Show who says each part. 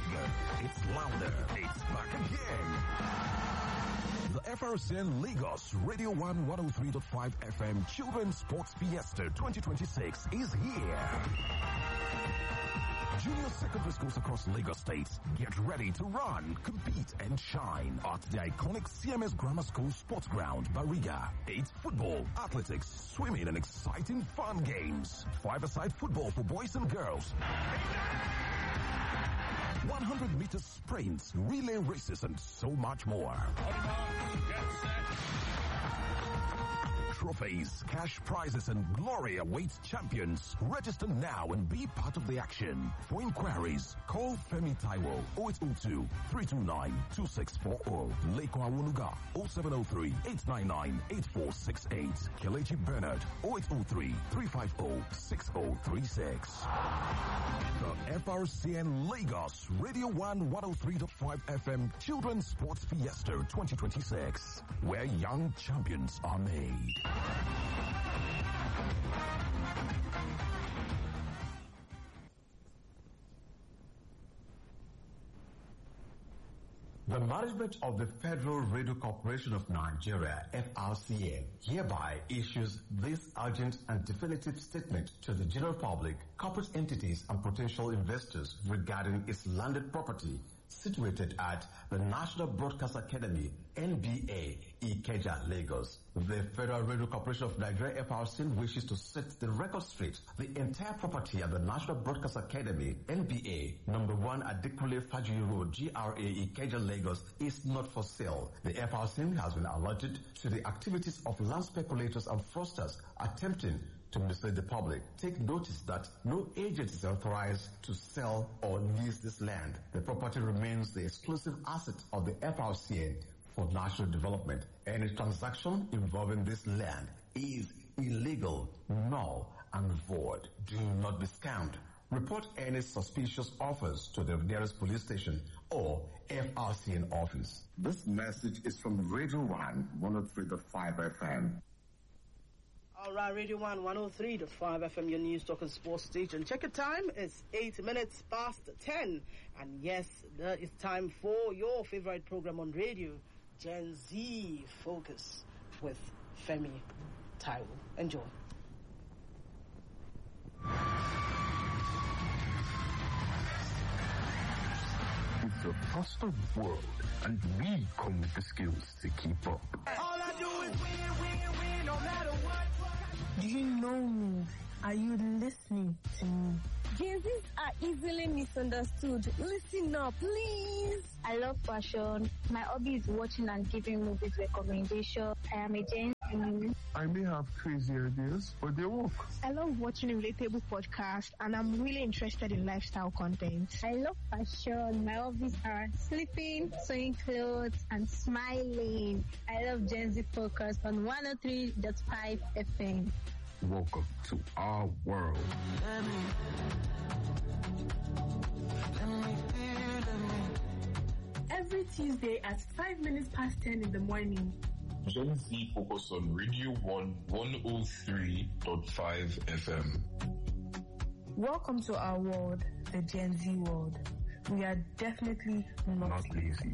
Speaker 1: excitement. It's louder. It's back again. The FRCN Lagos Radio 1 103.5 FM Children's Sports Fiesta 2026 is here. Junior secondary schools across Lagos State, get ready to run, compete, and shine at the iconic CMS Grammar School Sports Ground, Bariga. It's football, athletics, swimming, and exciting fun games. Five-a-side football for boys and girls. 100-meter sprints, relay races, and so much more. Trophies, cash prizes, and glory awaits champions. Register now and be part of the action. For inquiries, call Femi Taiwo 0802-329-2640. Leko Awoluga 0703-899-8468. Kelechi Bernard 0803-350-6036. The FRCN Lagos Radio 1 103.5 FM Children's Sports Fiesta 2026, where young champions are made.
Speaker 2: The management of the Federal Radio Corporation of Nigeria, FRCN, hereby issues this urgent and definitive statement to the general public, corporate entities, and potential investors regarding its landed property situated at the National Broadcast Academy, NBA, Ikeja, Lagos. The Federal Radio Corporation of Nigeria, FRCN, wishes to set the record straight. The entire property at the National Broadcast Academy, NBA, number 1 Adekunle Fajuyi Road, GRA, Ikeja, Lagos, is not for sale. The FRCN has been alerted to the activities of land speculators and fraudsters attempting to mislead the public. Take notice that no agent is authorized to sell or lease this land. The property remains the exclusive asset of the FRCN for national development. Any transaction involving this land is illegal, null, and void. Do not be scammed. Report any suspicious offers to the nearest police station or FRCN office.
Speaker 3: This message is from Radio 1 103.5 FM.
Speaker 4: All right, Radio 1 103.5 FM, your news talk and sports station. Check your time. It's 8 minutes past 10. And yes, it's time for your favorite program on radio, Gen Z Focus with Femi Taiwo. Enjoy.
Speaker 5: It's a faster world, and we come with the skills to keep up.
Speaker 6: All I do is win, no matter what.
Speaker 7: Do you know me? Are you listening to me?
Speaker 8: Gen Zs are easily misunderstood. Listen up, please.
Speaker 9: I love fashion. My hobby is watching and giving movies recommendations. I am a Gen Z.
Speaker 5: I may have crazy ideas, but they work.
Speaker 10: I love watching relatable podcasts, and I'm really interested in lifestyle content.
Speaker 9: I love fashion. My hobbies are sleeping, sewing clothes, and smiling. I love Gen Z Focus on 103.5 FM.
Speaker 5: Welcome to our world.
Speaker 7: Every Tuesday at 5 minutes past 10 in the morning.
Speaker 11: Gen Z Focus on Radio 1 103.5 FM.
Speaker 7: Welcome to our world, the Gen Z world. We are definitely not
Speaker 5: lazy.